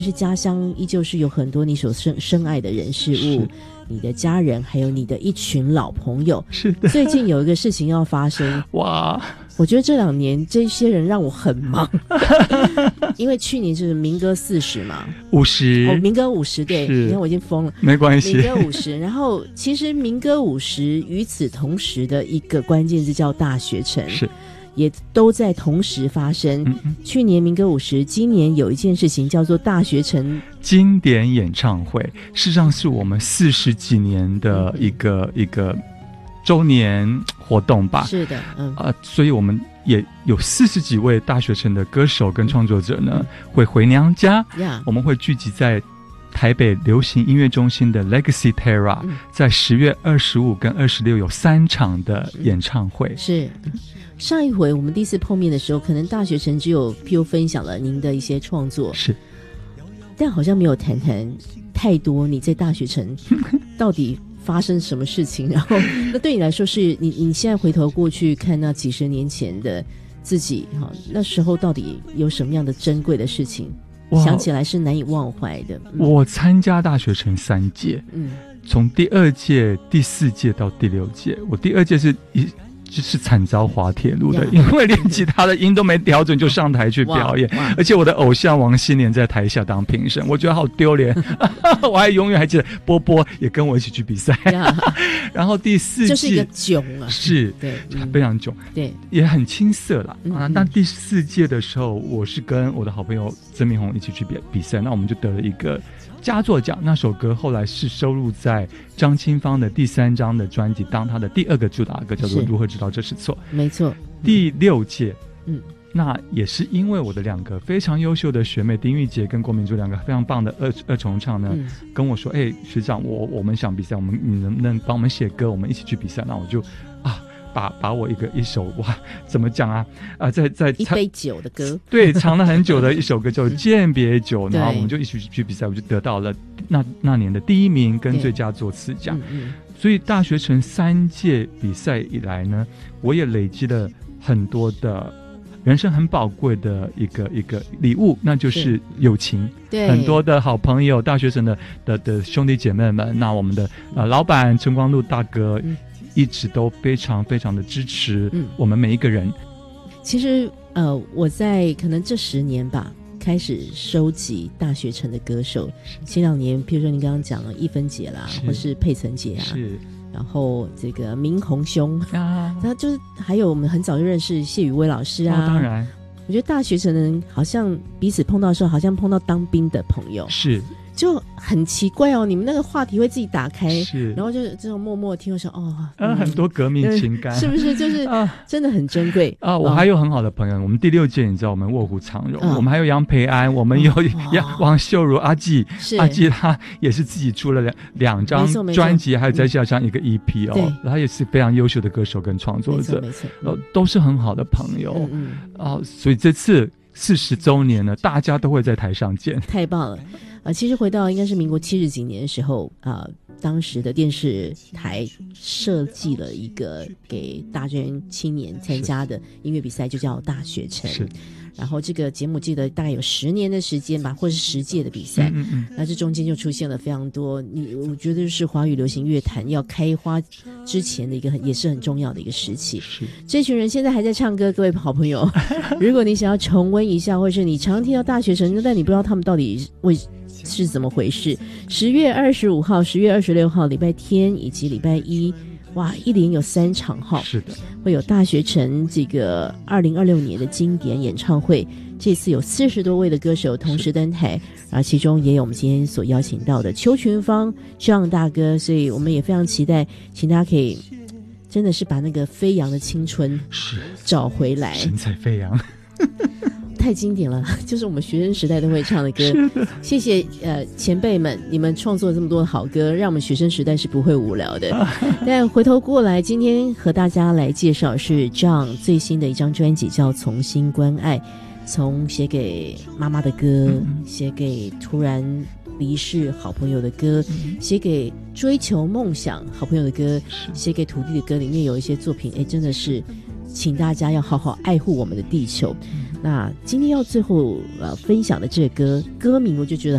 是家乡依旧是有很多你所深爱的人事物，你的家人，还有你的一群老朋友。 是的， 最近有一个事情要发生， 哇！ 我觉得这2年这些人让我很忙，因为去年就是民歌40嘛 ，50， 民歌50，对，你看我已经疯了， 没关系， 民歌50。然后其实民歌50与此同时的一个关键字叫大学城， 是。 也都在同时发生。去年民歌50，今年有一件事情叫做大学城经典演唱会，事实上是我们40几年的一个周年活动吧。 是的， 所以我们也有40几位大学城的歌手跟创作者呢，会回娘家。我们会聚集在台北流行音乐中心的 Legacy Terra，在10月25跟26有3场的演唱会。 是。上一回我们第一次碰面的时候，可能大学城只有譬如分享了您的一些创作， 是， 但好像没有谈太多你在大学城到底发生什么事情。然后那对你来说是你现在回头过去看那几10年前的自己，那时候到底有什么样的珍贵的事情想起来是难以忘怀的。 我参加大学城3届，从第2届、第4届到第6届，我第2届就是惨遭滑铁卢的，因为连吉他的音都没调准就上台去表演，而且我的偶像王心莲在台下当评审，我觉得好丢脸。我还永远还记得波波也跟我一起去比赛，然后第4届就是一个囧啊， 是，对，非常囧， 对， 也很青涩啦。但第4届的时候，我是跟我的好朋友曾明宏一起去比赛，那我们就得了一个佳作奖。那首歌后来是收录在张清芳的第3张的专辑当他的第2个主打歌，叫做《如何知道这是错》。 没错。 第6届，那也是因为我的2个非常优秀的学妹丁玉洁跟郭明珠2个非常棒的二重唱呢，跟我说：“学长，我们想比赛，你能不能帮我们写歌，我们一起去比赛？”那我就把我一首哇，怎么讲啊？在一杯酒的歌， 对，藏了很久的一首歌叫《饯别酒》，然后我们就一起去比赛，我就得到了那年的第1名跟最佳作词奖。所以大学城3届比赛以来呢，我也累积了很多的人生很宝贵的一个礼物，那就是友情。对，很多的好朋友，大学生的兄弟姐妹们，那我们的老板陈光禄大哥。一直都非常非常的支持我们每一个人。 其实我在可能这10年吧，开始收集大学城的歌手。前2年譬如说你刚刚讲了一芬姐啦，或是佩岑姐啊，是，然后这个明宏兄啊，然后就是还有我们很早就认识谢宇威老师啊。 当然我觉得大学城的人好像彼此碰到的时候，好像碰到当兵的朋友， 是， 就很奇怪哦，你们那个话题会自己打开， 是， 然后就这种默默听，我说很多革命情感， 是不是就是真的很珍贵啊？我还有很好的朋友，我们第6届你知道我们卧虎藏龙，我们还有杨培安，我们有王秀如阿纪他也是自己出了两张专辑，还有再加上一个 EP 哦，他也是非常优秀的歌手跟创作者， 没错， 都是很好的朋友所以这次40周年呢，大家都会在台上见， 太棒了。其实回到应该是民国70几年的时候当时的电视台设计了一个给大专青年参加的音乐比赛，就叫大学城。然后这个节目记得大概有10年的时间吧，或是10届的比赛。那这中间就出现了非常多，我觉得是华语流行乐坛要开花之前的一个也是很重要的一个时期。这群人现在还在唱歌，各位好朋友，如果你想要重温一下，或是你常听到大学城，但你不知道他们到底是怎么回事。10月25号、10月26号礼拜天以及礼拜一，哇，一连有3场号， 是的， 会有大学城这个2026年的经典演唱会。这次有40多位的歌手同时登台，然后其中也有我们今天所邀请到的邱群芳John大哥，所以我们也非常期待，请大家可以真的是把那个飞扬的青春找回来， 神采飞扬。 太经典了，就是我们学生时代都会唱的歌。谢谢前辈们，你们创作了这么多的好歌，让我们学生时代是不会无聊的。但回头过来，今天和大家来介绍是 John 最新的一张专辑，叫《从心关爱》，从写给妈妈的歌，写给突然离世好朋友的歌，写给追求梦想好朋友的歌，写给土地的歌，里面有一些作品真的是请大家要好好爱护我们的地球。那今天要最后分享的这歌名，我就觉得